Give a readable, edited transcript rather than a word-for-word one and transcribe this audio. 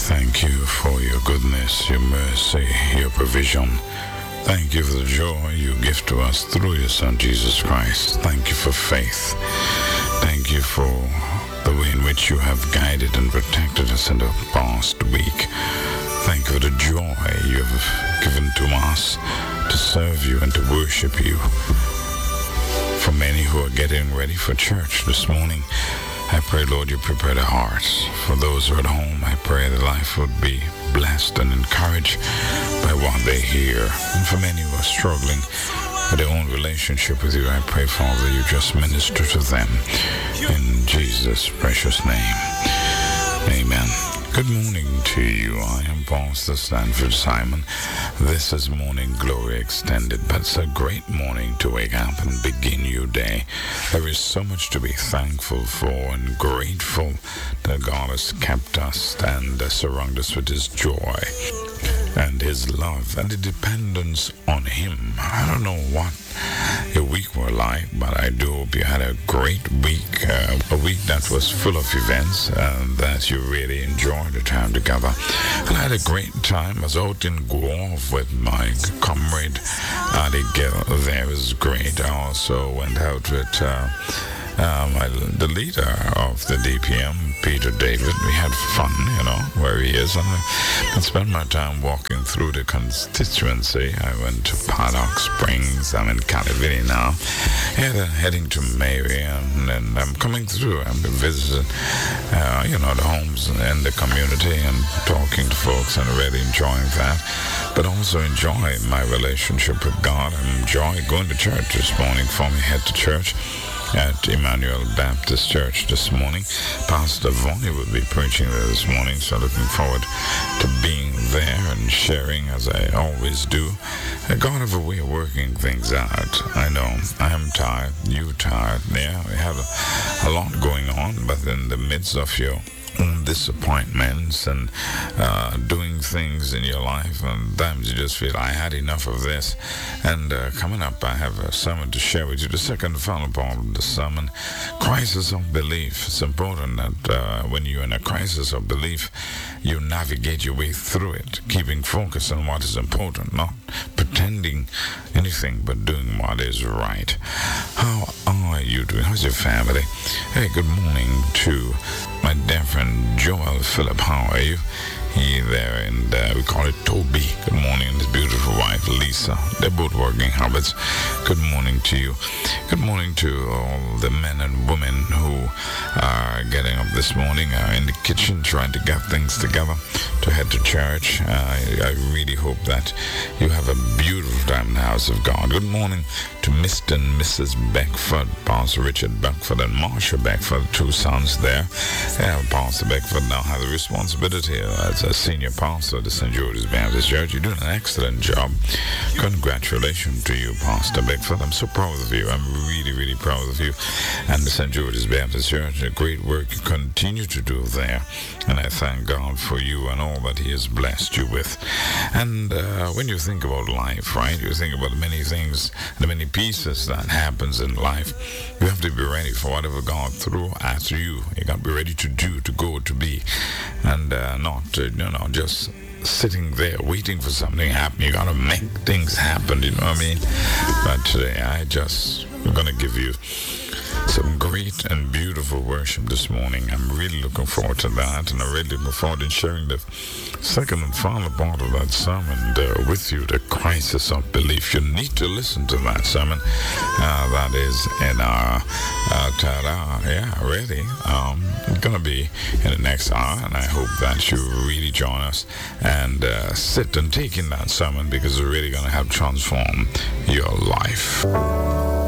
Thank you for your goodness, your mercy, your provision. Thank you for the joy you give to us through your Son, Jesus Christ. Thank you for faith. Thank you for the way in which you have guided and protected us in the past week. Thank you for the joy you have given to us to serve you and to worship you. For many who are getting ready for church this morning, I pray, Lord, you prepare their hearts. For those who are at home, I pray that life would be blessed and encouraged by what they hear. And for many who are struggling with their own relationship with you, I pray, Father, you just minister to them. In Jesus' precious name. Amen. Good morning to you. I am Pastor Stanford Simon. This is Morning Glory Extended, but it's a great morning to wake up and begin your day. There is so much to be thankful for and grateful that God has kept us and surrounded us with His joy and His love and the dependence on Him. I don't know what your week were like, but I do hope you had a great week, a week that was full of events and that you really enjoyed the time together. And I had a great time. I was out in Guelph with my comrade Adi Gill. There was great. I also went out with the leader of the DPM, Peter David. We had fun, where he is. And I spent my time walking through the constituency. I went to Paddock Springs. I'm in Calivini now. Heading to Mary, and then I'm coming through. I'm visiting, the homes and the community and talking to folks and really enjoying that. But also enjoying my relationship with God. I enjoy going to church this morning. Before we head to church at Emmanuel Baptist Church this morning. Pastor Vonnie will be preaching there this morning, so looking forward to being there and sharing as I always do. God have a way of working things out. I know I am tired, you tired. Yeah, we have a lot going on, but in the midst of your disappointments and doing things in your life, and times you just feel I had enough of this. And coming up, I have a sermon to share with you. The second final part of the sermon, crisis of belief. It's important that when you're in a crisis of belief, you navigate your way through it, keeping focus on what is important, not pretending anything but doing what is right. How are you doing? How's your family? Hey, good morning to my dear friend Joel Phillip. How are you? He there, and we call it Toby. Good morning, and his beautiful wife Lisa. They're both working habits. Good morning to you. Good morning to all the men and women who are getting up this morning, in the kitchen trying to get things together to head to church. I really hope that you have a beautiful time in the house of God. Good morning to Mr. and Mrs. Beckford, Pastor Richard Beckford and Marsha Beckford, two sons there. Pastor Beckford now has a responsibility as a senior pastor at the St. George's Baptist Church. You're doing an excellent job. Congratulations to you, Pastor Beckford. I'm so proud of you. I'm really, really proud of you and the St. George's Baptist Church. The great work you continue to do there. And I thank God for you and all that He has blessed you with. And when you think about life, right, you think about the many things, the many pieces that happens in life. You have to be ready for whatever God threw at you. You got to be ready to do, to go, to be, and not, just sitting there waiting for something to happen. You got to make things happen, you know what I mean? But today, I'm going to give you some great and beautiful worship this morning. I'm really looking forward to that, and I'm really looking forward to sharing the second and final part of that sermon with you, the crisis of belief. You need to listen to that sermon. That is in our third hour. Yeah, really. It's going to be in the next hour, and I hope that you really join us and sit and take in that sermon, because it's really going to help transform your life.